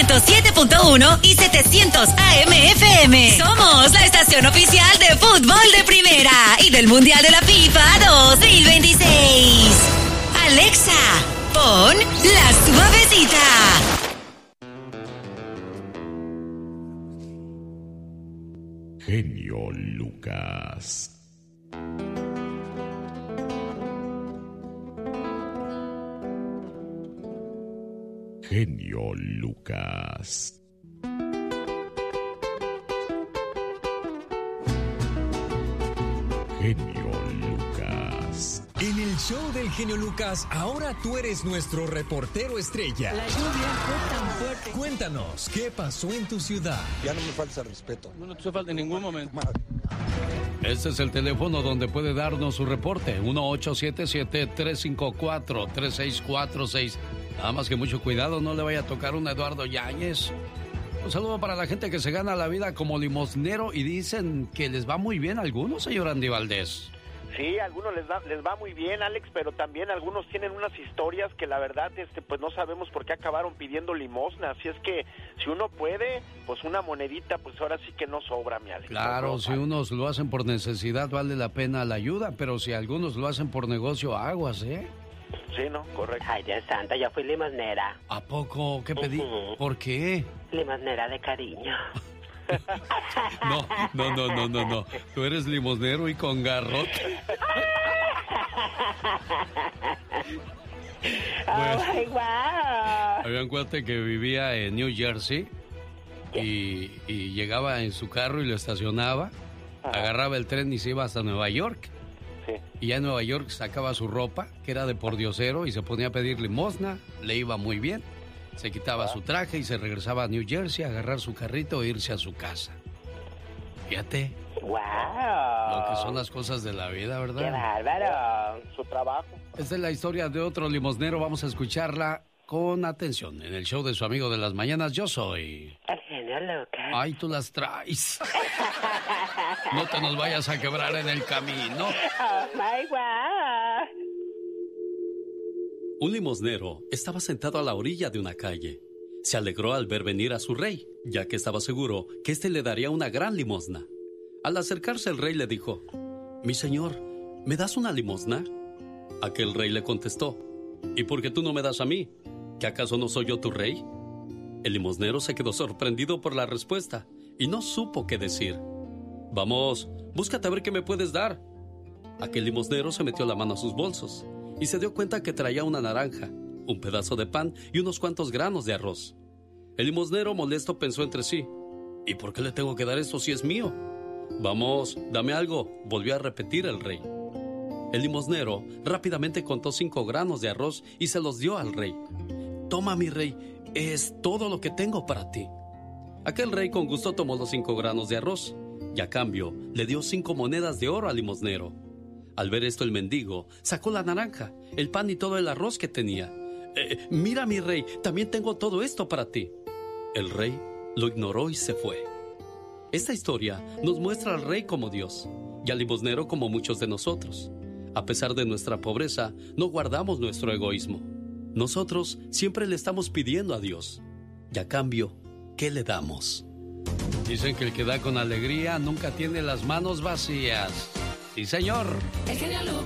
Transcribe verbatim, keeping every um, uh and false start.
ciento siete punto uno y setecientos A M F M. Somos la estación oficial de fútbol de primera y del Mundial de la FIFA dos mil veintiséis. Alexa, pon La Suavecita. Genio Lucas. Genio Lucas. Genio Lucas. En el show del Genio Lucas, ahora tú eres nuestro reportero estrella. La lluvia fue tan fuerte. Cuéntanos, ¿qué pasó en tu ciudad? Ya no me falta el respeto. No, no te falta en ningún momento. Este es el teléfono donde puede darnos su reporte. uno ocho siete siete, tres cinco cuatro, tres seis cuatro seis. Nada más que mucho cuidado, no le vaya a tocar un Eduardo Yáñez. Un saludo para la gente que se gana la vida como limosnero y dicen que les va muy bien a algunos, señor Andy Valdés. Sí, a algunos les, da, les va muy bien, Alex, pero también algunos tienen unas historias que la verdad, este, pues no sabemos por qué acabaron pidiendo limosna. Así es que si uno puede, pues una monedita, pues ahora sí que no sobra, mi Alex. Claro, no, no, si vale. unos lo hacen por necesidad, vale la pena la ayuda, pero si algunos lo hacen por negocio, aguas, ¿eh? Sí, no, correcto. Ay, Dios santo, yo fui limosnera. ¿A poco? ¿Qué pedí? Uh-huh. ¿Por qué? Limosnera de cariño. No, no, no, no, no, no. Tú eres limosnero y con garrote. Bueno, oh, my wow. Había un cuate que vivía en New Jersey y, y llegaba en su carro y lo estacionaba, ajá, agarraba el tren y se iba hasta Nueva York. Sí. Y ya en Nueva York sacaba su ropa, que era de pordiosero, y se ponía a pedir limosna, le iba muy bien. Se quitaba su traje y se regresaba a New Jersey a agarrar su carrito e irse a su casa. Fíjate. ¡Wow! Lo que son las cosas de la vida, ¿verdad? ¡Qué bárbaro! Su trabajo. Esta es la historia de otro limosnero. Vamos a escucharla con atención en el show de su amigo de las mañanas. Yo soy... El Genio Lucas. Ay, tú las traes. No te nos vayas a quebrar en el camino. ¡Oh, my God! Un limosnero estaba sentado a la orilla de una calle. Se alegró al ver venir a su rey, ya que estaba seguro que éste le daría una gran limosna. Al acercarse el rey le dijo: «Mi señor, ¿me das una limosna?». Aquel rey le contestó: «¿Y por qué tú no me das a mí? ¿Que acaso no soy yo tu rey?». El limosnero se quedó sorprendido por la respuesta y no supo qué decir. «Vamos, búscate a ver qué me puedes dar». Aquel limosnero se metió la mano a sus bolsos y se dio cuenta que traía una naranja, un pedazo de pan y unos cuantos granos de arroz. El limosnero molesto pensó entre sí: «¿Y por qué le tengo que dar esto si es mío?». «Vamos, dame algo», volvió a repetir el rey. El limosnero rápidamente contó cinco granos de arroz y se los dio al rey. «Toma, mi rey, es todo lo que tengo para ti». Aquel rey con gusto tomó los cinco granos de arroz y a cambio le dio cinco monedas de oro al limosnero. Al ver esto, el mendigo sacó la naranja, el pan y todo el arroz que tenía. Eh, «Mira, mi rey, también tengo todo esto para ti». El rey lo ignoró y se fue. Esta historia nos muestra al rey como Dios y al limosnero como muchos de nosotros. A pesar de nuestra pobreza, no guardamos nuestro egoísmo. Nosotros siempre le estamos pidiendo a Dios. Y a cambio, ¿qué le damos? Dicen que el que da con alegría nunca tiene las manos vacías. Sí, señor. El genio Lucas.